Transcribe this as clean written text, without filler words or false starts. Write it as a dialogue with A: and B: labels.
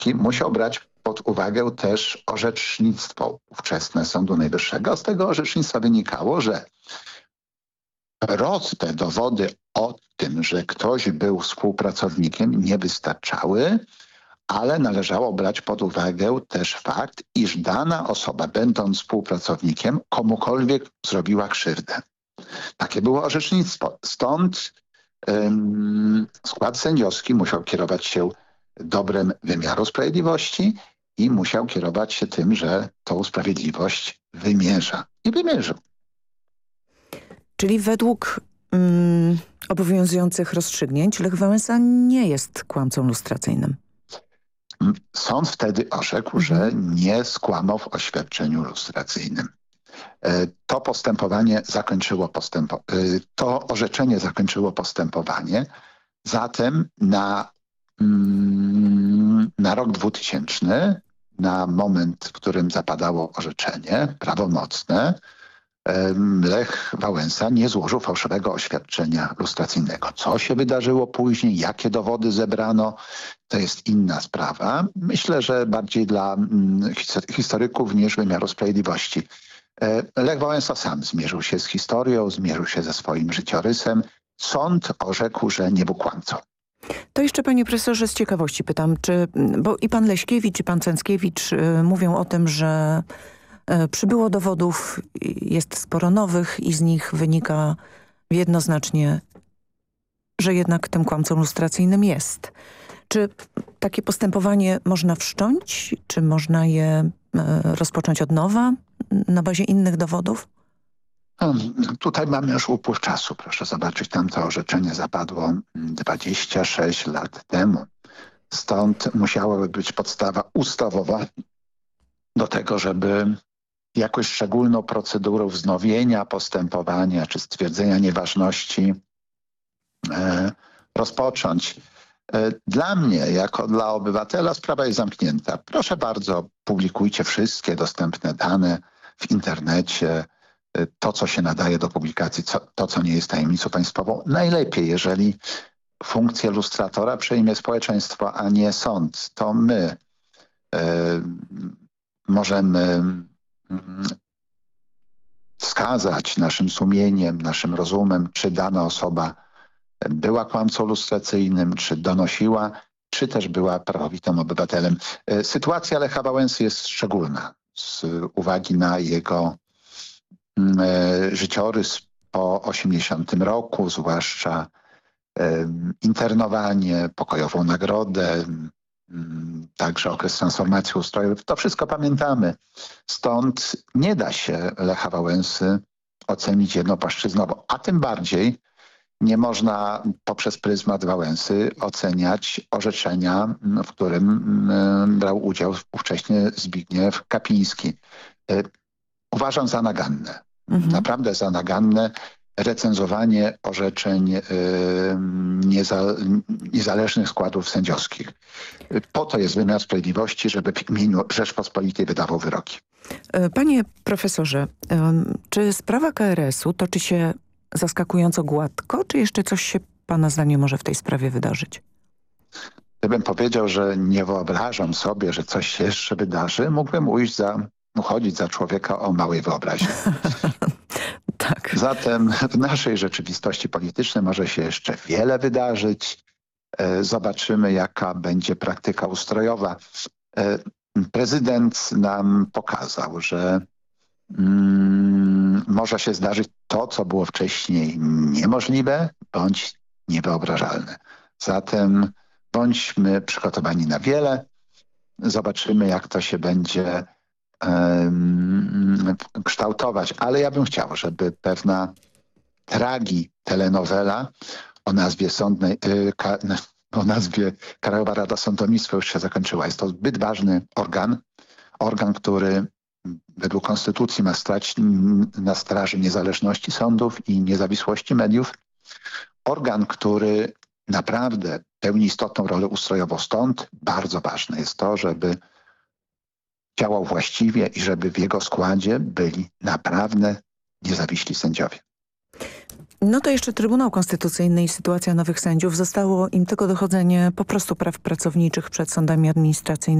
A: musiał brać pod uwagę też orzecznictwo ówczesne Sądu Najwyższego. Z tego orzecznictwa wynikało, że te dowody o tym, że ktoś był współpracownikiem, nie wystarczały, ale należało brać pod uwagę też fakt, iż dana osoba, będąc współpracownikiem, komukolwiek zrobiła krzywdę. Takie było orzecznictwo. Stąd skład sędziowski musiał kierować się dobrem wymiaru sprawiedliwości i musiał kierować się tym, że tą sprawiedliwość wymierza. I wymierzył.
B: Czyli według obowiązujących rozstrzygnięć Lech Wałęsa nie jest kłamcą lustracyjnym.
A: Sąd wtedy orzekł, że nie skłamał w oświadczeniu lustracyjnym. To orzeczenie zakończyło postępowanie. Zatem na rok 2000, na moment, w którym zapadało orzeczenie prawomocne, Lech Wałęsa nie złożył fałszywego oświadczenia lustracyjnego. Co się wydarzyło później, jakie dowody zebrano, to jest inna sprawa. Myślę, że bardziej dla historyków niż wymiaru sprawiedliwości. Lech Wałęsa sam zmierzył się z historią, zmierzył się ze swoim życiorysem. Sąd orzekł, że nie był kłamcą.
B: To jeszcze, panie profesorze, z ciekawości pytam, bo i pan Leśkiewicz, i pan Cęckiewicz mówią o tym, że przybyło dowodów, jest sporo nowych i z nich wynika jednoznacznie, że jednak tym kłamcą lustracyjnym jest. Czy takie postępowanie można wszcząć? Czy można je rozpocząć od nowa na bazie innych dowodów?
A: Tutaj mamy już upływ czasu. Proszę zobaczyć, tamto orzeczenie zapadło 26 lat temu. Stąd musiałaby być podstawa ustawowa do tego, żeby jakąś szczególną procedurę wznowienia postępowania czy stwierdzenia nieważności rozpocząć. Dla mnie, jako dla obywatela, sprawa jest zamknięta. Proszę bardzo, publikujcie wszystkie dostępne dane w internecie, to, co się nadaje do publikacji, to, co nie jest tajemnicą państwową. Najlepiej, jeżeli funkcję lustratora przejmie społeczeństwo, a nie sąd. To my możemy wskazać naszym sumieniem, naszym rozumem, czy dana osoba była kłamcą lustracyjnym, czy donosiła, czy też była prawowitym obywatelem. Sytuacja Lecha Wałęsy jest szczególna z uwagi na jego życiorys po 80 roku, zwłaszcza internowanie, pokojową nagrodę, także okres transformacji ustrojowej. To wszystko pamiętamy. Stąd nie da się Lecha Wałęsy ocenić jednopłaszczyznowo, a tym bardziej nie można poprzez pryzmat Wałęsy oceniać orzeczenia, w którym brał udział ówcześnie Zbigniew Kapiński. Uważam za naganne, naprawdę za naganne recenzowanie orzeczeń niezależnych składów sędziowskich. Po to jest wymiar sprawiedliwości, żeby w imieniu Rzeczpospolitej wydawał wyroki.
B: Panie profesorze, czy sprawa KRS-u toczy się zaskakująco gładko, czy jeszcze coś się pana zdaniem może w tej sprawie wydarzyć?
A: Gdybym powiedział, że nie wyobrażam sobie, że coś się jeszcze wydarzy, mógłbym uchodzić za człowieka o małej wyobraźni.
B: Tak.
A: Zatem w naszej rzeczywistości politycznej może się jeszcze wiele wydarzyć. Zobaczymy, jaka będzie praktyka ustrojowa. Prezydent nam pokazał, że może się zdarzyć to, co było wcześniej niemożliwe bądź niewyobrażalne. Zatem bądźmy przygotowani na wiele. Zobaczymy, jak to się będzie kształtować. Ale ja bym chciał, żeby pewna telenowela o nazwie Krajowa Rada Sądownictwa już się zakończyła. Jest to zbyt ważny organ, który według konstytucji ma stać na straży niezależności sądów i niezawisłości mediów. Organ, który naprawdę pełni istotną rolę ustrojową. Stąd bardzo ważne jest to, żeby działał właściwie i żeby w jego składzie byli naprawdę niezawiśli sędziowie.
B: No to jeszcze Trybunał Konstytucyjny i sytuacja nowych sędziów. Zostało im tylko dochodzenie po prostu praw pracowniczych przed sądami administracyjnymi.